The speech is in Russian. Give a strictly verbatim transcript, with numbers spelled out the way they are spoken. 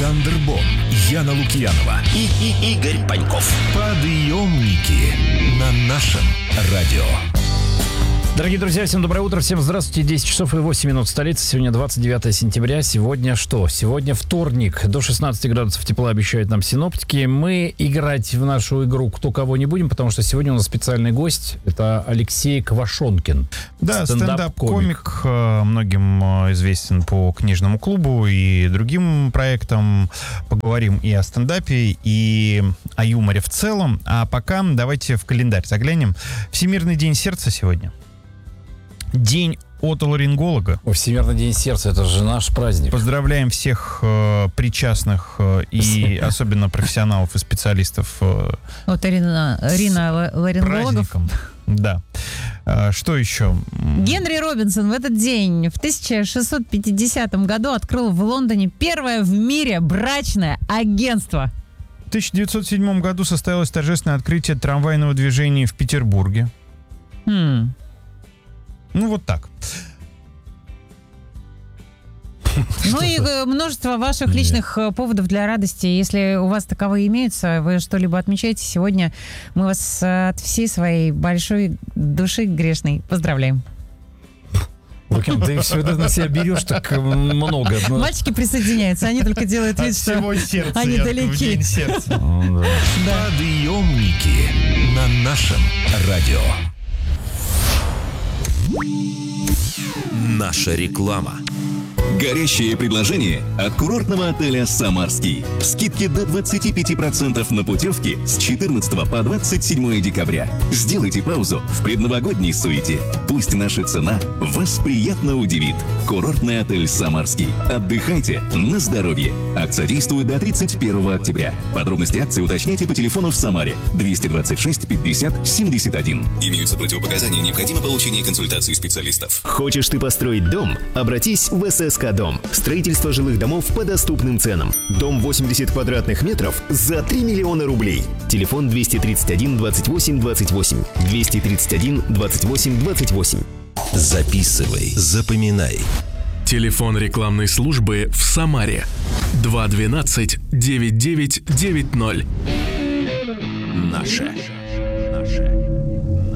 Александр Бон, Яна Лукьянова и, и Игорь Паньков. Подъемники на нашем радио. Дорогие друзья, всем доброе утро, всем здравствуйте. десять часов и восемь минут в столице. Сегодня двадцать девятое сентября. Сегодня что? Сегодня вторник. До шестнадцати градусов тепла обещают нам синоптики. Мы играть в нашу игру «Кто кого» не будем, потому что сегодня у нас специальный гость. Это Алексей Квашонкин. Да, стендап-комик. Многим известен по книжному клубу и другим проектам. Поговорим и о стендапе, и о юморе в целом. А пока давайте в календарь заглянем. Всемирный день сердца сегодня. День отоларинголога. О, Всемирный день сердца, это же наш праздник. Поздравляем всех э, причастных э, и особенно профессионалов и специалистов. Э, Отоларингологов. Да. Э, что еще? Генри Робинсон в этот день в тысяча шестьсот пятидесятом году открыл в Лондоне первое в мире брачное агентство. В тысяча девятьсот седьмом году состоялось торжественное открытие трамвайного движения в Петербурге. Хм. Ну, вот так. Ну и множество ваших личных поводов для радости. Если у вас таковые имеются, вы что-либо отмечаете, сегодня мы вас от всей своей большой души грешной поздравляем. Лукин, ты все на себя берешь так много. Мальчики присоединяются, они только делают вид, что они далеки. Подъемники на нашем радио. Наша реклама. Горящее предложение от курортного отеля «Самарский». Скидки до двадцати пяти процентов на путевки с четырнадцатого по двадцать седьмое декабря. Сделайте паузу в предновогодней суете. Пусть наша цена вас приятно удивит. Курортный отель «Самарский». Отдыхайте на здоровье. Акция действует до тридцать первого октября. Подробности акции уточняйте по телефону в Самаре двести двадцать шесть пятьдесят семьдесят один. Имеются противопоказания, необходимо получение консультации специалистов. Хочешь ты построить дом? Обратись в эс эс ка Дом. Строительство жилых домов по доступным ценам. Дом восемьдесят квадратных метров за три миллиона рублей. Телефон двести тридцать один двадцать восемь двадцать восемь. двести тридцать один двадцать восемь двадцать восемь. Записывай, запоминай. Телефон рекламной службы в Самаре два двенадцать девять девять девять ноль. Наше. Наше.